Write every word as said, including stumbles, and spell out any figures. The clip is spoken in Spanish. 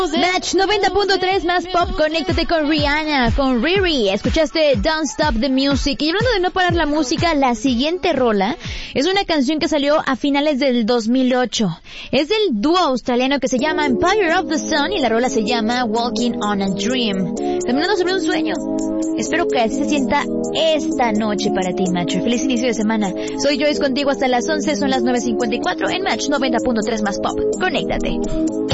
Match noventa punto tres más pop, conéctate con Rihanna, con Riri. Escuchaste Don't Stop the Music. Y hablando de no parar la música, la siguiente rola es una canción que salió a finales del dos mil ocho. Es del dúo australiano que se llama Empire of the Sun y la rola se llama Walking on a Dream. Caminando sobre un sueño. Espero que así se sienta esta noche para ti, Match. Feliz inicio de semana. Soy Joyce contigo hasta las once, son las nueve cincuenta y cuatro en Match noventa punto tres más pop. Conéctate.